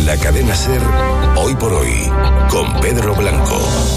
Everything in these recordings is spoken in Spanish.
la cadena SER, Hoy por Hoy, con Pedro Blanco.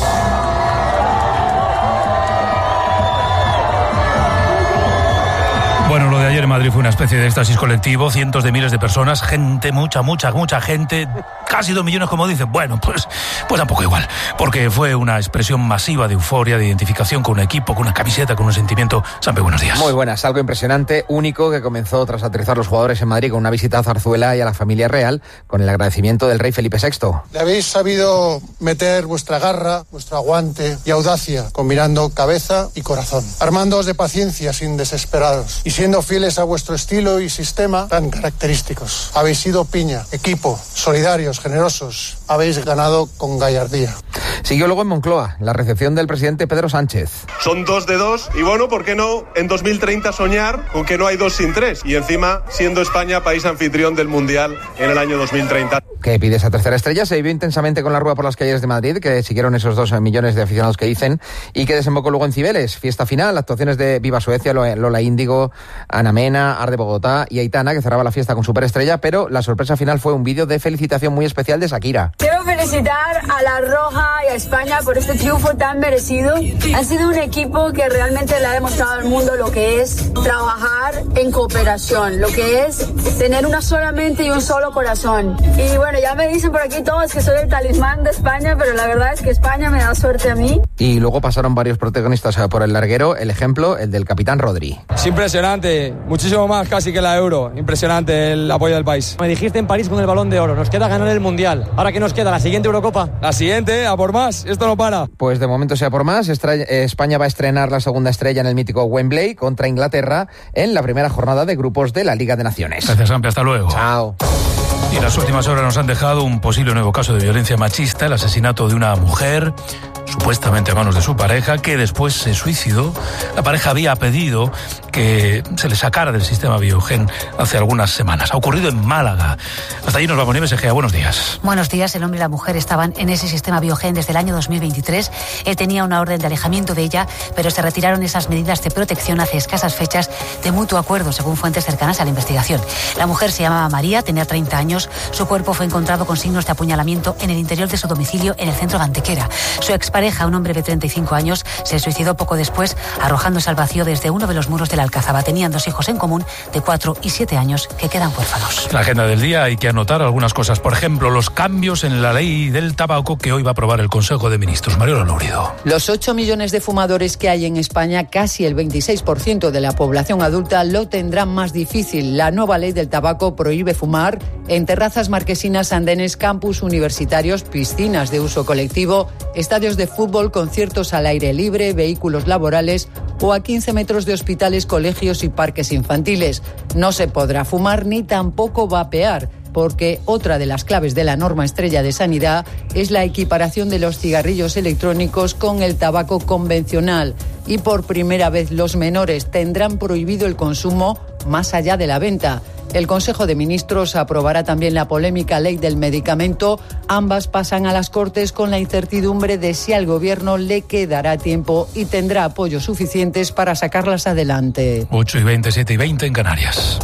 Bueno, lo de ayer en Madrid fue una especie de éxtasis colectivo, cientos de miles de personas, gente, mucha gente, casi 2 millones como dicen. Bueno, pues tampoco igual, porque fue una expresión masiva de euforia, de identificación con un equipo, con una camiseta, con un sentimiento. Sampe, buenos días. Muy buenas, algo impresionante, único, que comenzó tras aterrizar los jugadores en Madrid con una visita a Zarzuela y a la familia real, con el agradecimiento del rey Felipe VI. Le habéis sabido meter vuestra garra, vuestro aguante y audacia, combinando cabeza y corazón, armándoos de paciencia sin desesperados y siendo fieles a vuestro estilo y sistema tan característicos. Habéis sido piña, equipo, solidarios, generosos. Habéis ganado con gallardía. Siguió luego en Moncloa la recepción del presidente Pedro Sánchez. Son 2 de 2 y bueno, ¿por qué no en 2030 soñar con que no hay 2 sin 3? Y encima siendo España país anfitrión del Mundial en el año 2030. Que pide esa tercera estrella se vivió intensamente con la rueda por las calles de Madrid, que siguieron esos 2 millones de aficionados que dicen, y que desembocó luego en Cibeles. Fiesta final, actuaciones de Viva Suecia, Lola Índigo, Ana Mena, Arde Bogotá y Aitana, que cerraba la fiesta con superestrella, pero la sorpresa final fue un vídeo de felicitación muy especial de Shakira. Quiero felicitar a La Roja y a España por este triunfo tan merecido. Han sido un equipo que realmente le ha demostrado al mundo lo que es trabajar en cooperación, lo que es tener una sola mente y un solo corazón. Y bueno, ya me dicen por aquí todos que soy el talismán de España, pero la verdad es que España me da suerte a mí. Y luego pasaron varios protagonistas por el larguero, el ejemplo, el del capitán Rodri. Es impresionante, muchísimo más casi que la Euro, impresionante el apoyo del país. Me dijiste en París con el Balón de Oro, nos queda ganar el Mundial. ¿Ahora qué nos queda? ¿La siguiente Eurocopa? La siguiente, a por más, esto no para. Pues de momento sea por más, España va a estrenar la segunda estrella en el mítico Wembley contra Inglaterra en la primera jornada de grupos de la Liga de Naciones. Gracias, Sampe, hasta luego. Chao. Y las últimas horas nos han dejado un posible nuevo caso de violencia machista, el asesinato de una mujer, supuestamente a manos de su pareja, que después se suicidó. La pareja había pedido que se le sacara del sistema Biogen hace algunas semanas. Ha ocurrido en Málaga. Hasta allí nos vamos, Nieves Egea. Buenos días. Buenos días. El hombre y la mujer estaban en ese sistema Biogen desde el año 2023. Él tenía una orden de alejamiento de ella, pero se retiraron esas medidas de protección hace escasas fechas de mutuo acuerdo, según fuentes cercanas a la investigación. La mujer se llamaba María, tenía 30 años. Su cuerpo fue encontrado con signos de apuñalamiento en el interior de su domicilio en el centro de Antequera. Su expareja, un hombre de 35 años, se suicidó poco después, arrojándose al vacío desde uno de los muros de la Alcazaba. Tenían 2 hijos en común de 4 y 7 años que quedan huérfanos. En la agenda del día hay que anotar algunas cosas. Por ejemplo, los cambios en la ley del tabaco que hoy va a aprobar el Consejo de Ministros. Mariola Lourido. Los 8 millones de fumadores que hay en España, casi el 26% de la población adulta, lo tendrán más difícil. La nueva ley del tabaco prohíbe fumar en terrazas marquesinas, andenes, campus universitarios, piscinas de uso colectivo, estadios de fútbol, conciertos al aire libre, vehículos laborales o a 15 metros de hospitales, colegios y parques infantiles. No se podrá fumar ni tampoco vapear, porque otra de las claves de la norma estrella de sanidad es la equiparación de los cigarrillos electrónicos con el tabaco convencional. Y por primera vez los menores tendrán prohibido el consumo más allá de la venta. El Consejo de Ministros aprobará también la polémica ley del medicamento. Ambas pasan a las Cortes con la incertidumbre de si al Gobierno le quedará tiempo y tendrá apoyos suficientes para sacarlas adelante. 8:20, 7:20 en Canarias.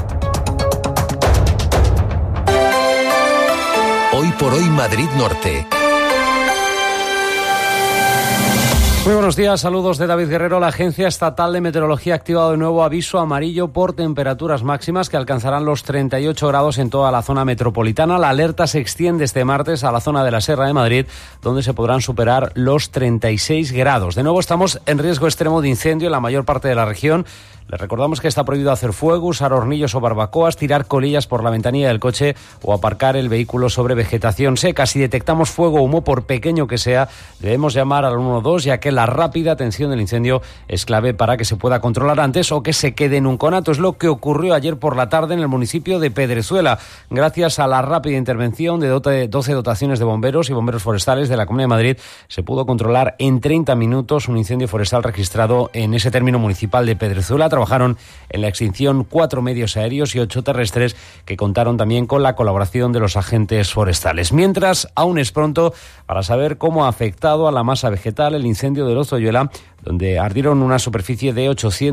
Hoy por Hoy Madrid Norte. Muy buenos días, saludos de David Guerrero. La Agencia Estatal de Meteorología ha activado de nuevo aviso amarillo por temperaturas máximas que alcanzarán los 38 grados en toda la zona metropolitana. La alerta se extiende este martes a la zona de la Sierra de Madrid, donde se podrán superar los 36 grados. De nuevo estamos en riesgo extremo de incendio en la mayor parte de la región. Les recordamos que está prohibido hacer fuego, usar hornillos o barbacoas, tirar colillas por la ventanilla del coche o aparcar el vehículo sobre vegetación seca. Si detectamos fuego o humo, por pequeño que sea, debemos llamar al 112, ya que la rápida atención del incendio es clave para que se pueda controlar antes o que se quede en un conato. Es lo que ocurrió ayer por la tarde en el municipio de Pedrezuela. Gracias a la rápida intervención de 12 dotaciones de bomberos y bomberos forestales de la Comunidad de Madrid, se pudo controlar en 30 minutos un incendio forestal registrado en ese término municipal de Pedrezuela. Trabajaron en la extinción 4 medios aéreos y 8 terrestres que contaron también con la colaboración de los agentes forestales. Mientras, aún es pronto para saber cómo ha afectado a la masa vegetal el incendio de Lozoyuela donde ardieron una superficie de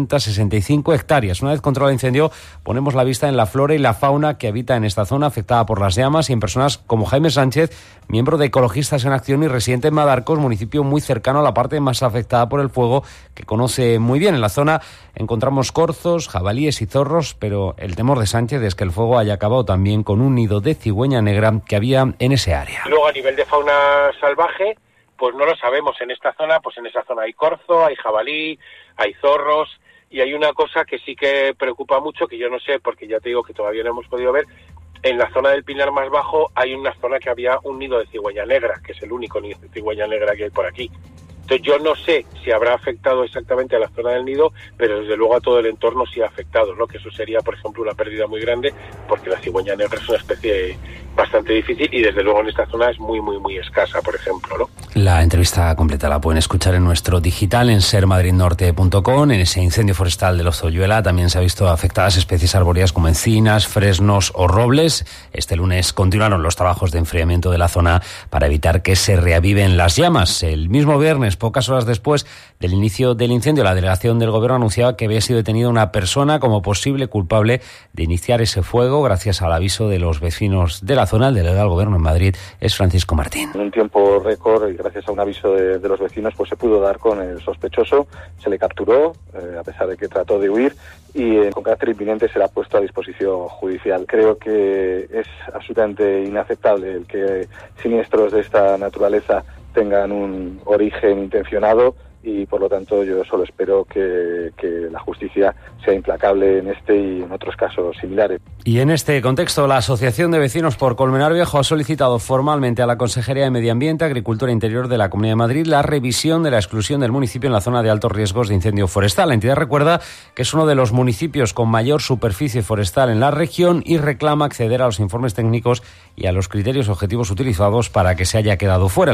865 hectáreas. Una vez controlado el incendio, ponemos la vista en la flora y la fauna que habita en esta zona afectada por las llamas y en personas como Jaime Sánchez, miembro de Ecologistas en Acción y residente en Madarcos, municipio muy cercano a la parte más afectada por el fuego, que conoce muy bien. En la zona encontramos corzos, jabalíes y zorros, pero el temor de Sánchez es que el fuego haya acabado también con un nido de cigüeña negra que había en ese área. Luego, a nivel de fauna salvaje, pues no lo sabemos. En esta zona, hay corzo, hay jabalí, hay zorros, y hay una cosa que sí que preocupa mucho, que yo no sé, porque ya te digo que todavía no hemos podido ver. En la zona del Pinar más bajo hay una zona que había un nido de cigüeña negra, que es el único nido de cigüeña negra que hay por aquí. Entonces yo no sé si habrá afectado exactamente a la zona del nido, pero desde luego a todo el entorno sí ha afectado, ¿no? Que eso sería, por ejemplo, una pérdida muy grande, porque la cigüeña negra es una especie bastante difícil y desde luego en esta zona es muy, muy, muy escasa, por ejemplo, ¿no? La entrevista completa la pueden escuchar en nuestro digital en sermadridnorte.com. En ese incendio forestal de Lozoyuela también se ha visto afectadas especies arbóreas como encinas, fresnos o robles. Este lunes continuaron los trabajos de enfriamiento de la zona para evitar que se reaviven las llamas. El mismo viernes, pocas horas después del inicio del incendio, la delegación del Gobierno anunciaba que había sido detenida una persona como posible culpable de iniciar ese fuego gracias al aviso de los vecinos de la zona. El delegado del Gobierno en Madrid es Francisco Martín. En un tiempo récord y gracias a un aviso de los vecinos, pues se pudo dar con el sospechoso, se le capturó, a pesar de que trató de huir, y con carácter inminente será puesto a disposición judicial. Creo que es absolutamente inaceptable el que siniestros de esta naturaleza tengan un origen intencionado y por lo tanto yo solo espero que la justicia sea implacable en este y en otros casos similares. Y en este contexto, la Asociación de Vecinos por Colmenar Viejo ha solicitado formalmente a la Consejería de Medio Ambiente, Agricultura e Interior de la Comunidad de Madrid la revisión de la exclusión del municipio en la zona de altos riesgos de incendio forestal. La entidad recuerda que es uno de los municipios con mayor superficie forestal en la región y reclama acceder a los informes técnicos y a los criterios objetivos utilizados para que se haya quedado fuera.